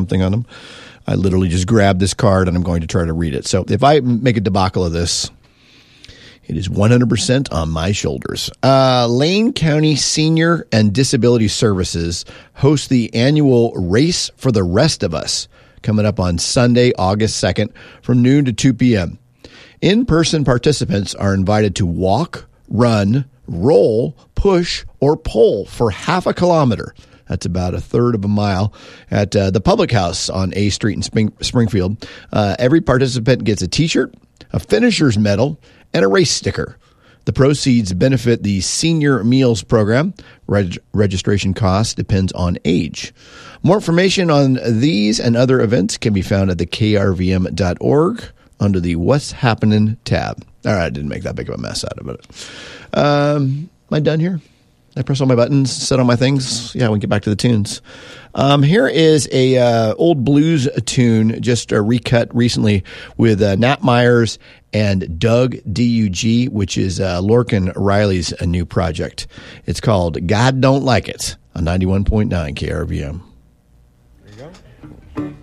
something on them. I literally just grabbed this card and I'm going to try to read it. So if I make a debacle of this, it is 100% on my shoulders. Lane County Senior and Disability Services host the annual Race for the Rest of Us coming up on Sunday, August 2nd from noon to 2 p.m. In-person participants are invited to walk, run, roll, push, or pull for half a kilometer. That's about a third of a mile at the Public House on A Street in Springfield. Every participant gets a T-shirt, a finisher's medal, and a race sticker. The proceeds benefit the Senior Meals Program. Registration cost depends on age. More information on these and other events can be found at the krvm.org under the What's Happening tab. All right, I didn't make that big of a mess out of it. Am I done here? I press all my buttons, set all my things. Yeah, we can get back to the tunes. Here is a old blues tune, just recut recently with Nat Myers and Doug D.U.G., which is Lorcan Riley's new project. It's called God Don't Like It on 91.9 KRVM. There you go.